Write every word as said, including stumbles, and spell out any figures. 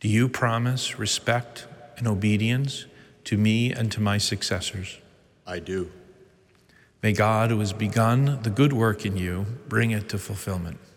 Do you promise respect and obedience to me and to my successors? I do. May God, who has begun the good work in you, bring it to fulfillment.